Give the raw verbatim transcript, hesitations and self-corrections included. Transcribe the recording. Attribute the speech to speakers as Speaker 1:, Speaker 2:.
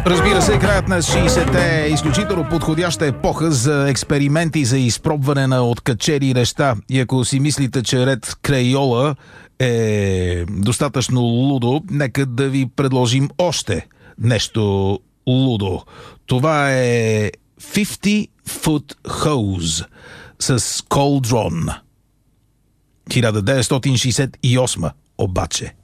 Speaker 1: Разбира се, краят на шейсетте е изключително подходяща епоха за експерименти за изпробване на откачери неща. И ако си мислите, че ред Крайола е достатъчно лудо, нека да ви предложим още нещо лудо. Това е fifty foot hose с Cauldron. хиляда деветстотин шейсет и осма обаче.